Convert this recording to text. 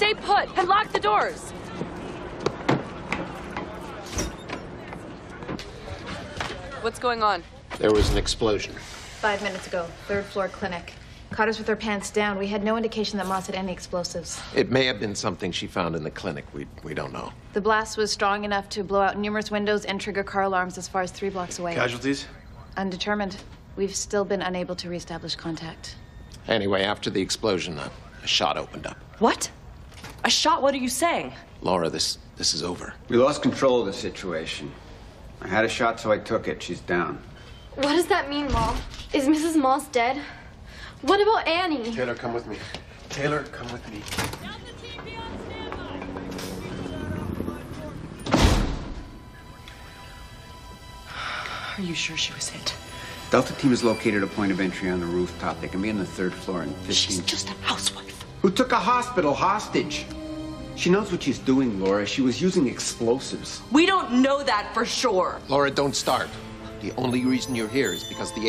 Stay put and lock the doors. What's going on? There was an explosion. 5 minutes ago, 3rd floor clinic. Caught us with her pants down. We had no indication that Moss had any explosives. It may have been something she found in the clinic. We don't know. The blast was strong enough to blow out numerous windows and trigger car alarms as far as 3 blocks away. Casualties? Undetermined. We've still been unable to reestablish contact. Anyway, after the explosion, a shot opened up. What? A shot? What are you saying? Laura, this is over. We lost control of the situation. I had a shot, so I took it. She's down. What does that mean, Mom? Is Mrs. Moss dead? What about Annie? Taylor, come with me. Taylor, come with me. Are you sure she was hit? Delta team has located a point of entry on the rooftop. They can be on the 3rd floor in 15... She's just a housewife. Who took a hospital hostage? She knows what she's doing, Laura. She was using explosives. We don't know that for sure. Laura, don't start. The only reason you're here is because the